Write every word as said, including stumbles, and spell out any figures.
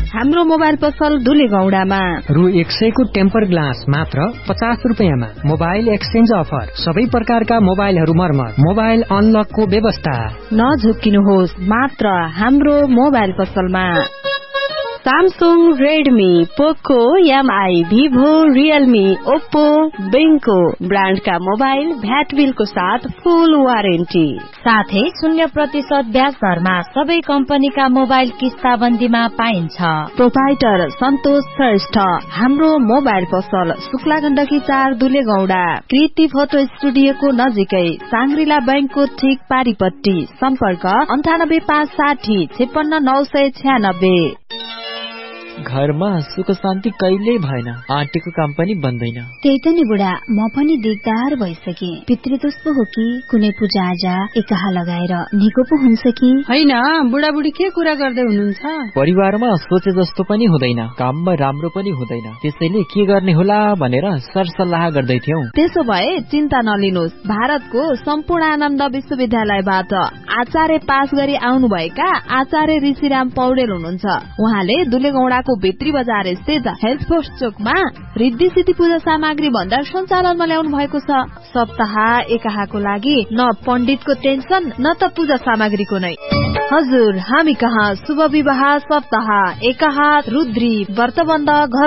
हाम्रो मोबाइल पसल दुलेगौडामा रु एक सयको टेम्पर ग्लास मात्र पचास रुपियाँमा। मोबाइल एक्सचेन्ज अफर, सबै प्रकारका मोबाइलहरू मर्मत, मोबाइल अनलकको व्यवस्था। नझुक्किनुहोस्, मात्र हाम्रो मोबाइल पसलमा। सैमसंग, रेडमी, पोको, एमआई, भिभो, रियलमी, ओप्पो, बेंको ब्रान्डका मोबाइल भ्याट बिलको साथ फुल वारेन्टी, साथै शून्य प्रतिशत ब्याज दरमा सबै कम्पनीका मोबाइल किस्ताबन्दीमा पाइन्छ। प्रोपाइटर सन्तोष श्रेष्ठ। हाम्रो मोबाइल पसल शुक्ला गण्डकी चार दुलेगौडा, कृति फोटो स्टुडियोको नजिकै, सांग्रिला बैंकको ठीक पारिपट्टि। सम्पर्क अन्ठानब्बे पाँच साठी छेपन्न नौ सय छ्यानब्बे। घरमा सुख शान्ति कहिल्यै भएन, आन्टीको काम पनि बन्दैन। त्यही त नि बुढा, म पनि दिगदार भइसके। पितृदोष पो हो कि कुनै पूजा आजा एकाहा लगाएर निको पो हुन्छ कि होइन? बुढाबुढी के कुरा गर्दै हुनुहुन्छ? परिवारमा सोचे जस्तो पनि हुँदैन, काममा राम्रो पनि हुँदैन, त्यसैले के गर्ने होला भनेर सरसल्लाह गर्दै थियौं। त्यसो भए चिन्ता नलिनुहोस्, भारतको सम्पूर्णानन्द विश्वविद्यालयबाट आचार्य पास गरी आउनुभएका आचार्य ऋषिराम पौडेल हुनुहुन्छ। उहाँले दुलेगौडाको भित्री बजार स्थित हेल्थ पोस्ट चोकमा रिद्धि सिद्धि पूजा सामग्री भण्डार सञ्चालनमा ल्याउनु भएको छ। सप्ताह एकाहाको लागि न पण्डितको टेन्सन न त पूजा सामग्रीको नै। हजुर, हामी कहाँ शुभ विवाह, सप्ताह एकाहा, रुद्री, व्रतबन्ध, घर